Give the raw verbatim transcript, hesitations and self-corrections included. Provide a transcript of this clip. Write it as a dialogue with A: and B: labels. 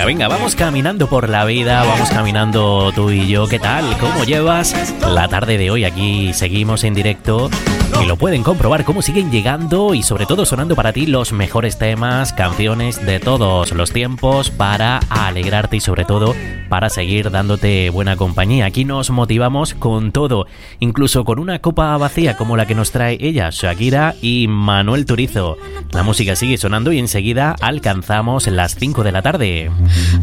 A: Venga, venga, vamos caminando por la vida, vamos caminando tú y yo. ¿Qué tal? ¿Cómo llevas la tarde de hoy? Aquí seguimos en directo y lo pueden comprobar cómo siguen llegando y sobre todo sonando para ti los mejores temas, canciones de todos los tiempos para alegrarte y sobre todo para seguir dándote buena compañía. Aquí nos motivamos con todo, incluso con una copa vacía como la que nos trae ella, Shakira y Manuel Turizo. La música sigue sonando y enseguida alcanzamos las cinco de la tarde.